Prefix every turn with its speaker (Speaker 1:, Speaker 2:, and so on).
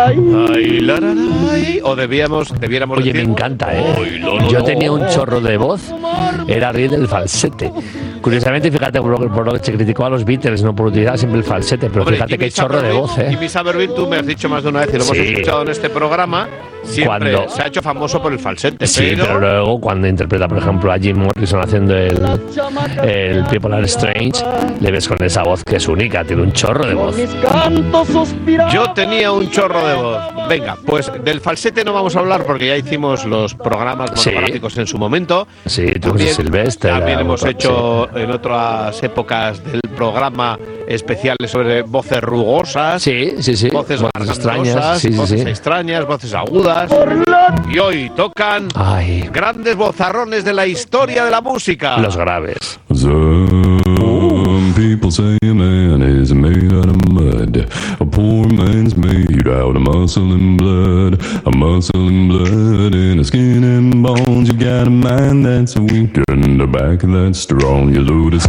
Speaker 1: O debiéramos
Speaker 2: Oye,
Speaker 1: decir,
Speaker 2: me encanta, ¿eh? Yo tenía un chorro de voz, era rey del falsete. Curiosamente, fíjate, por lo que se criticó a los Beatles, no por utilizar siempre el falsete, pero
Speaker 1: hombre,
Speaker 2: fíjate
Speaker 1: Jimmy
Speaker 2: qué chorro de voz, ¿eh?
Speaker 1: Jimmy Somerville, tú me has dicho más de una vez y lo hemos escuchado en este programa, siempre se ha hecho famoso por el falsete.
Speaker 2: Sí, pero luego cuando interpreta, por ejemplo, a Jim Morrison haciendo el People Are Strange, le ves con esa voz que es única, tiene un chorro de voz.
Speaker 1: Yo tenía un chorro de voz. Venga, pues del falsete no vamos a hablar porque ya hicimos los programas monográficos en su momento.
Speaker 2: Sí, tú Silvestre.
Speaker 1: También hemos hecho en otras épocas del programa especiales sobre voces rugosas.
Speaker 2: Sí.
Speaker 1: Voces
Speaker 2: extrañas.
Speaker 1: Voces extrañas, voces agudas. Y hoy tocan grandes vozarrones de la historia de la música.
Speaker 2: Los graves.
Speaker 3: Some people say a man is made out of mud. A poor man's made out of muscle and blood. A muscle and blood and a skin and bones. You got a mind that's weak and a back that's strong. You load us